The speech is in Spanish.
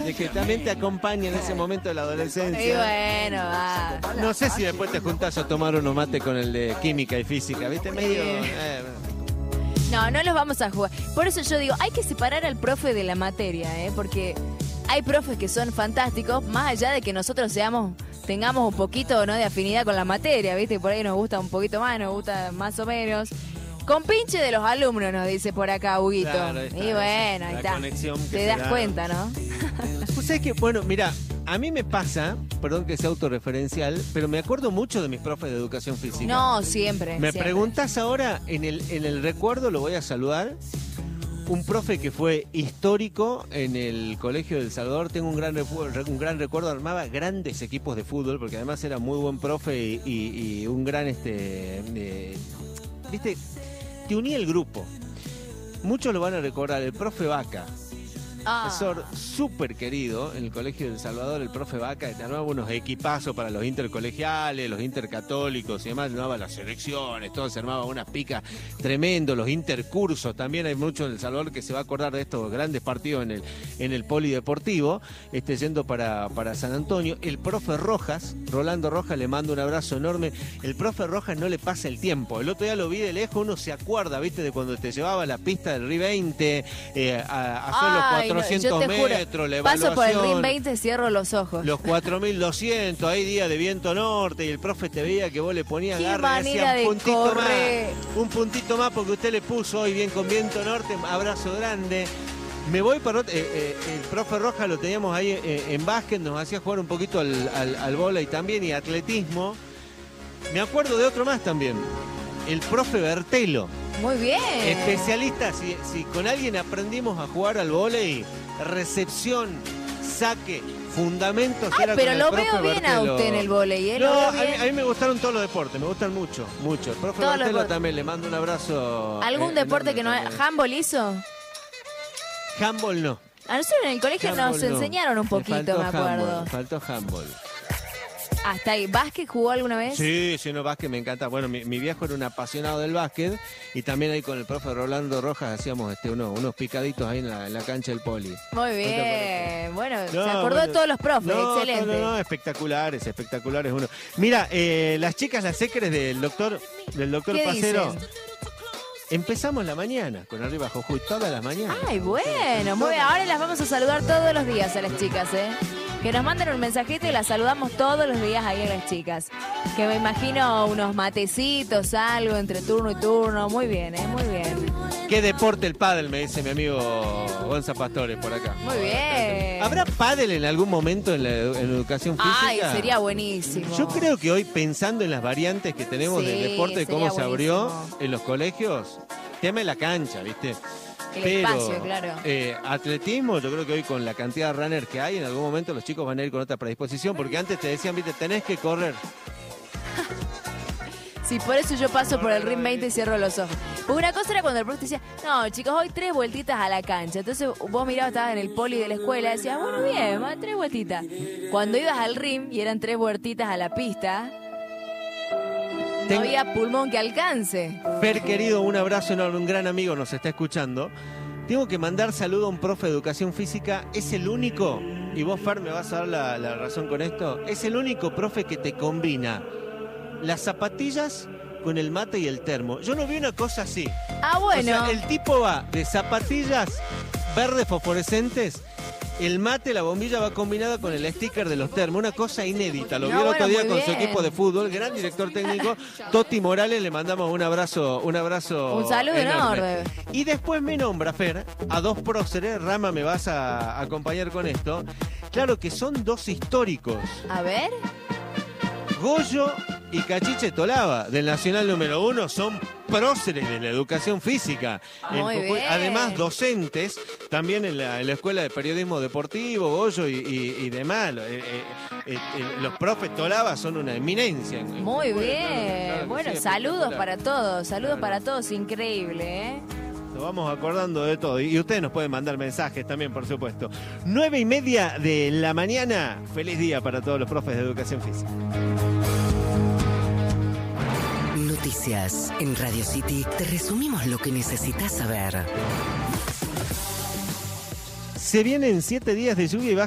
de que también te acompaña en ese momento de la adolescencia. Y bueno, va. No sé si después te juntás a tomar unos mates con el de química y física, ¿viste? Medio... No, no los vamos a jugar. Por eso yo digo, hay que separar al profe de la materia, porque hay profes que son fantásticos, más allá de que nosotros tengamos un poquito, ¿no?, de afinidad con la materia, ¿viste? Por ahí nos gusta un poquito más, nos gusta más o menos. Con pinche de los alumnos, nos dice por acá Huguito. Claro, está, y bueno, ahí está. Te das cuenta, ¿no? Pues es que, bueno, mira, a mí me pasa, perdón que sea autorreferencial, pero me acuerdo mucho de mis profes de educación física. No, siempre. Me preguntás ahora, en el recuerdo lo voy a saludar. Un profe que fue histórico en el Colegio del Salvador. Tengo un gran recuerdo, armaba grandes equipos de fútbol, porque además era muy buen profe y un gran, viste, te unía el grupo. Muchos lo van a recordar, el profe Vaca. Profesor súper querido en el Colegio del Salvador, el profe Vaca, que armaba unos equipazos para los intercolegiales, los intercatólicos y demás, armaba las selecciones, todo, se armaba unas picas tremendo, los intercursos, también hay mucho en El Salvador que se va a acordar de estos grandes partidos en el polideportivo, yendo para San Antonio. El profe Rojas, Rolando Rojas, le mando un abrazo enorme. El profe Rojas no le pasa el tiempo, el otro día lo vi de lejos, uno se acuerda, viste, de cuando te llevaba a la pista del RI 20, a hacer los 400 metros, la evaluación. Paso por el RIM 20, cierro los ojos. Los 4200, hay días de viento norte y el profe te veía que vos le ponías garra y decía un puntito más porque usted le puso hoy bien con viento norte, abrazo grande. Me voy para otro, el profe Rojas lo teníamos ahí en básquet, nos hacía jugar un poquito al vóley también y atletismo. Me acuerdo de otro más también, el profe Bertelo. Muy bien. Especialista, si con alguien aprendimos a jugar al vóley, recepción, saque, fundamentos. Ay, pero lo veo bien a usted en el vóley. No, a mí me gustaron todos los deportes, me gustan mucho, mucho. El profe Bertelo también, le mando un abrazo. ¿Algún deporte que no es? ¿Handball hizo? Handball no. A nosotros en el colegio nos enseñaron un poquito, me acuerdo. Faltó handball. ¿Hasta ahí? ¿Básquet jugó alguna vez? Sí, no, básquet me encanta. Bueno, mi viejo era un apasionado del básquet y también ahí con el profe Rolando Rojas hacíamos unos picaditos ahí en la cancha del poli. Muy bien. Bueno, se acordó de todos los profes, excelente. No, espectaculares uno. Mira, las chicas, las secres del doctor Pacero. Dicen? Empezamos la mañana con Arriba Jujuy, todas las mañanas. Ay, bueno, muy bien. Ahora las vamos a saludar todos los días a las chicas, Que nos manden un mensajito y las saludamos todos los días ahí a las chicas. Que me imagino unos matecitos, algo entre turno y turno. Muy bien, muy bien. ¿Qué deporte el pádel? Me dice mi amigo Gonza Pastores por acá. Muy bien. ¿Habrá pádel en algún momento en educación física? Ay, sería buenísimo. Yo creo que hoy, pensando en las variantes que tenemos del deporte, cómo se abrió en los colegios, tema de la cancha, ¿viste? Espacio, claro. Atletismo, yo creo que hoy con la cantidad de runners que hay, en algún momento los chicos van a ir con otra predisposición, porque antes te decían, viste, tenés que correr. Sí, por eso yo paso por el RIM 20 y cierro los ojos. Porque una cosa era cuando el profe decía, no, chicos, hoy 3 vueltitas a la cancha. Entonces vos mirabas, estabas en el poli de la escuela, y decías, bueno, bien, 3 vueltitas. Cuando ibas al RIM y eran 3 vueltitas a la pista, no había pulmón que alcance. Fer, querido, un abrazo enorme, un gran amigo nos está escuchando. Tengo que mandar saludo a un profe de educación física, es el único, y vos, Fer, me vas a dar la razón con esto, es el único profe que te combina las zapatillas con el mate y el termo. Yo no vi una cosa así. Ah, bueno. O sea, el tipo va de zapatillas verdes fosforescentes, el mate, la bombilla va combinada con el sticker de los termos. Una cosa inédita. Lo vio el otro día con su equipo de fútbol. Gran director técnico, Toti Morales. Le mandamos un abrazo. Un saludo enorme. Y después me nombra, Fer, a 2 próceres. Rama, me vas a acompañar con esto. Claro que son 2 históricos. A ver. Goyo y Cachiche Tolaba, del Nacional número 1, son próceres de la educación física. Muy bien. Además, docentes, también en la Escuela de Periodismo Deportivo, Goyo y demás. Los profes Tolaba son una eminencia. Muy bien. Claro, bueno, sí, saludos para todos, increíble, Nos vamos acordando de todo. Y ustedes nos pueden mandar mensajes también, por supuesto. 9:30 de la mañana. Feliz día para todos los profes de educación física. Noticias en Radio City. Te resumimos lo que necesitas saber. Se vienen 7 días de lluvia y